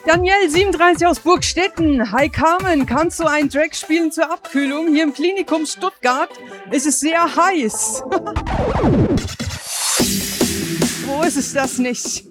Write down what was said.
Daniel, 37 aus Burgstetten. Hi Carmen, kannst du einen Track spielen zur Abkühlung? Hier im Klinikum Stuttgart ist es sehr heiß. Wo ist es das nicht?